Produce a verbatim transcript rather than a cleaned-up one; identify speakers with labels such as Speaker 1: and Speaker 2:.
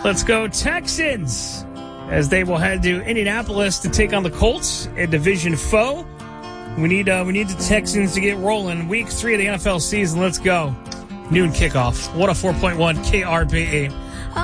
Speaker 1: Let's go Texans, as they will head to Indianapolis to take on the Colts, a division foe. We need uh, we need the Texans to get rolling. Week three of the N F L season. Let's go. Noon kickoff. one oh four point one K R B E.